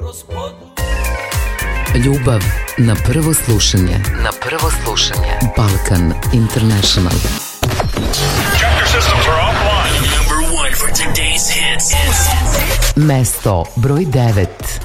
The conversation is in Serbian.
Ljubav na prvo slušanje. Na prvo slušanje. Balkan International. Check your systems are offline. Number one for today's hits. Mesto broj 9.